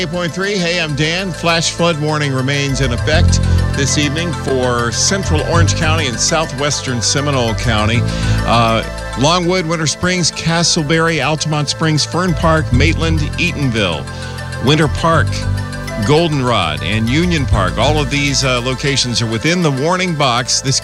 8.3. Hey, I'm Dan. Flash flood warning remains in effect this evening for central Orange County and southwestern Seminole County. Longwood, Winter Springs, Castleberry, Altamont Springs, Fern Park, Maitland, Eatonville, Winter Park, Goldenrod, and Union Park. All of these locations are within the warning box. This